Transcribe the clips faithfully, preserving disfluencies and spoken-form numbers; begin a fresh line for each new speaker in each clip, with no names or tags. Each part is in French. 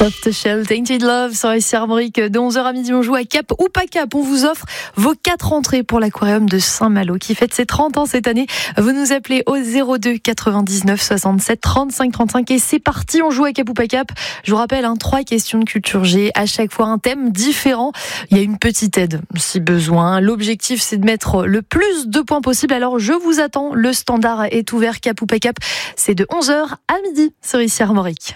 Soft Shell, Tainted Love sur ici Armorique. De onze heures à midi, on joue à Cap ou pas Cap. On vous offre vos quatre entrées pour l'aquarium de Saint-Malo qui fête ses trente ans cette année. Vous nous appelez au zéro deux quatre-vingt-dix-neuf soixante-sept trente-cinq trente-cinq et c'est parti, on joue à Cap ou pas Cap. Je vous rappelle, hein, trois questions de culture G, à chaque fois un thème différent. Il y a une petite aide si besoin. L'objectif, c'est de mettre le plus de points possible. Alors je vous attends, le standard est ouvert. Cap ou pas Cap, c'est de onze heures à midi sur ici Armorique.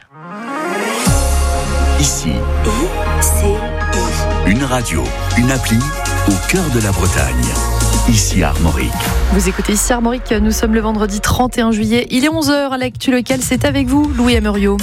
Ici,
I, C, I.
Une radio, une appli au cœur de la Bretagne. Ici Armorique.
Vous écoutez ici Armorique, nous sommes le vendredi trente et un juillet. Il est onze heures, l'actu locale, c'est avec vous, Louis Amuriot.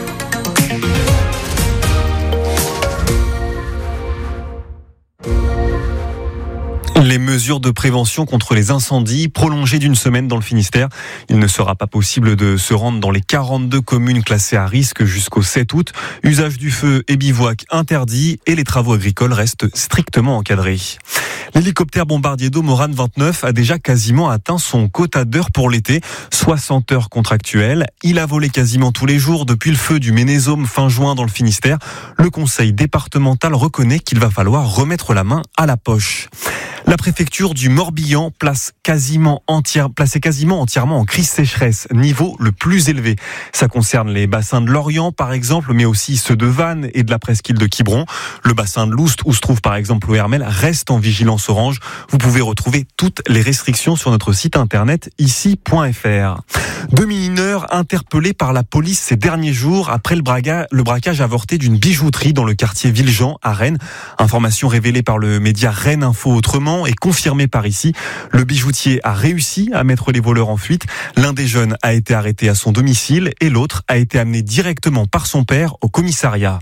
Les mesures de prévention contre les incendies prolongées d'une semaine dans le Finistère. Il ne sera pas possible de se rendre dans les quarante-deux communes classées à risque jusqu'au sept août. Usage du feu et bivouac interdit et les travaux agricoles restent strictement encadrés. L'hélicoptère bombardier d'eau Morane vingt-neuf a déjà quasiment atteint son quota d'heures pour l'été, soixante heures contractuelles. Il a volé quasiment tous les jours depuis le feu du Ménésôme fin juin dans le Finistère. Le conseil départemental reconnaît qu'il va falloir remettre la main à la poche. La préfecture du Morbihan place quasiment entière, placée quasiment entièrement en crise sécheresse, niveau le plus élevé. Ça concerne les bassins de Lorient, par exemple, mais aussi ceux de Vannes et de la presqu'île de Quiberon. Le bassin de Loust, où se trouve par exemple l'O Hermel, reste en vigilance orange. Vous pouvez retrouver toutes les restrictions sur notre site internet ici point f r. Deux mineurs interpellés par la police ces derniers jours après le, braga, le braquage avorté d'une bijouterie dans le quartier Villejean à Rennes. Information révélée par le média Rennes Info Autrement et confirmée par ici. Le bijoutier a réussi à mettre les voleurs en fuite. L'un des jeunes a été arrêté à son domicile et l'autre a été amené directement par son père au commissariat.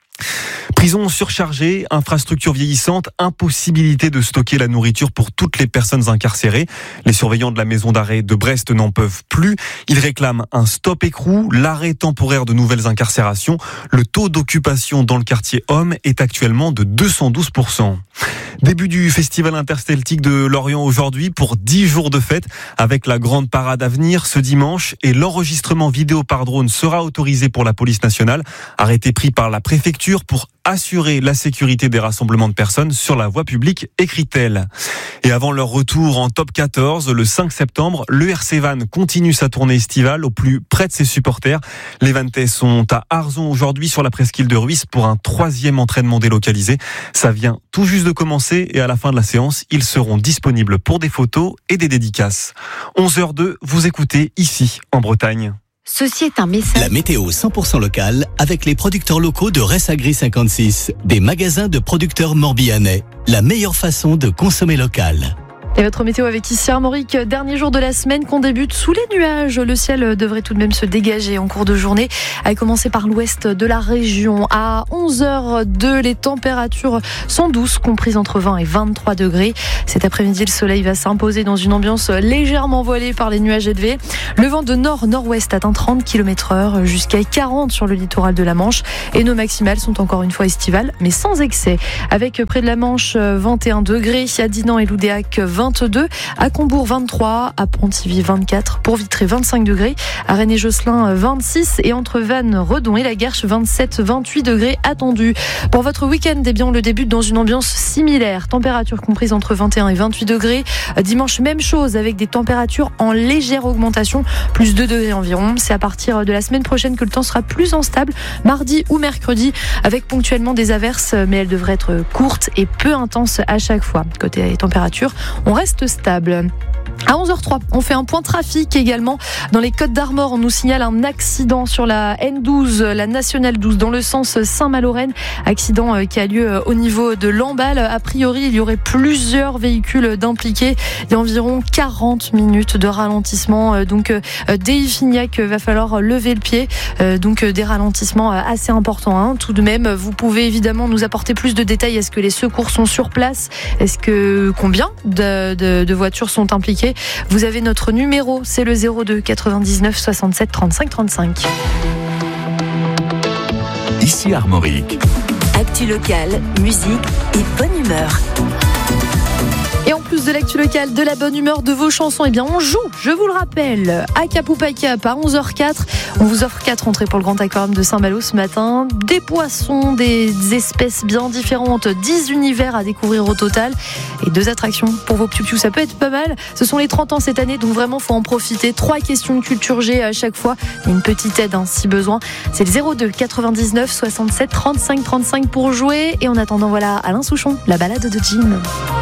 Prison surchargée, infrastructure vieillissante, impossibilité de stocker la nourriture pour toutes les personnes incarcérées. Les surveillants de la maison d'arrêt de Brest n'en peuvent plus. Ils réclament un stop écrou, l'arrêt temporaire de nouvelles incarcérations. Le taux d'occupation dans le quartier Homme est actuellement de deux cent douze pour cent. Début du festival interceltique de Lorient aujourd'hui pour dix jours de fête avec la grande parade à venir ce dimanche et l'enregistrement vidéo par drone sera autorisé pour la police nationale. Arrêté pris par la préfecture pour assurer la sécurité des rassemblements de personnes sur la voie publique, écrit-elle. Et avant leur retour en top quatorze, le cinq septembre, le R C Vannes continue sa tournée estivale au plus près de ses supporters. Les Vanntais sont à Arzon aujourd'hui sur la presqu'île de Ruisse pour un troisième entraînement délocalisé. Ça vient tout juste de commencer et à la fin de la séance, ils seront disponibles pour des photos et des dédicaces. onze heures deux, vous écoutez ici en Bretagne.
Ceci est un message.
La météo cent pour cent locale avec les producteurs locaux de Ressagri cinquante-six, des magasins de producteurs morbihanais. La meilleure façon de consommer local.
Et votre météo avec ici Armorique, dernier jour de la semaine qu'on débute sous les nuages. Le ciel devrait tout de même se dégager en cours de journée, à commencer par l'ouest de la région. À onze heures deux, les températures sont douces, comprises entre vingt et vingt-trois degrés. Cet après-midi, le soleil va s'imposer dans une ambiance légèrement voilée par les nuages élevés. Le vent de nord-nord-ouest atteint trente kilomètres heure, jusqu'à quarante sur le littoral de la Manche. Et nos maximales sont encore une fois estivales, mais sans excès. Avec près de la Manche, vingt et un degrés, à Dinan et Loudéac, vingt-deux, à Combourg vingt-trois, à Pontivy vingt-quatre, pour Vitré vingt-cinq degrés, à Rennes et Josselin vingt-six et entre Vannes, Redon et Laguerche vingt-sept vingt-huit degrés attendus. Pour votre week-end, eh bien on le débute dans une ambiance similaire, température comprise entre vingt et un et vingt-huit degrés. Dimanche, même chose avec des températures en légère augmentation, plus deux degrés environ. C'est à partir de la semaine prochaine que le temps sera plus instable, mardi ou mercredi, avec ponctuellement des averses, mais elles devraient être courtes et peu intenses à chaque fois. Côté température, on reste stable. À onze heures trois, on fait un point trafic également. Dans les Côtes-d'Armor, on nous signale un accident sur la N douze, la nationale douze, dans le sens Saint-Malo-Rennes. Accident qui a lieu au niveau de Lamballe. A priori, il y aurait plusieurs véhicules d'impliqués. Il y a environ quarante minutes de ralentissement. Donc, dès Iffignac, va falloir lever le pied. Donc, des ralentissements assez importants. Hein. Tout de même, vous pouvez évidemment nous apporter plus de détails. Est-ce que les secours sont sur place? Est-ce que combien de, de, de voitures sont impliquées? Vous avez notre numéro, c'est le zéro deux quatre-vingt-dix-neuf soixante-sept trente-cinq trente-cinq.
Ici Armorique.
Actu locale, musique et bonne humeur.
Et en plus tous de l'actu locale, de la bonne humeur, de vos chansons. Eh bien, on joue, je vous le rappelle, à Cap ou pas Cap à onze heures zéro quatre. On vous offre quatre entrées pour le Grand Aquarium de Saint-Malo ce matin. Des poissons, des espèces bien différentes, dix univers à découvrir au total. Et deux attractions pour vos piou-piou, ça peut être pas mal. Ce sont les trente ans cette année, donc vraiment, faut en profiter. Trois questions de culture G à chaque fois. Il y a une petite aide hein, si besoin. C'est le zéro deux quatre-vingt-dix-neuf soixante-sept trente-cinq trente-cinq pour jouer. Et en attendant, voilà, Alain Souchon, la balade de Jean.